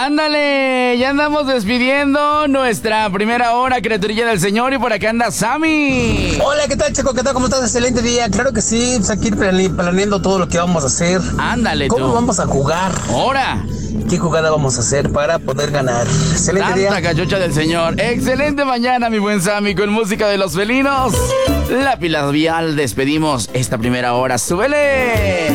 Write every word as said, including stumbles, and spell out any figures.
Ándale, ya andamos despidiendo nuestra primera hora, criaturilla del Señor, y por acá anda Sammy. Hola, ¿qué tal, Checo? ¿Qué tal? ¿Cómo estás? Excelente día. Claro que sí, pues aquí planeando todo lo que vamos a hacer. Ándale, ¿Cómo tú. vamos a jugar? Ahora. ¿Qué jugada vamos a hacer para poder ganar? Excelente Santa día. Santa cachucha del Señor. Excelente mañana, mi buen Sammy, con música de los felinos. La Pila Vial, despedimos esta primera hora. ¡Súbele!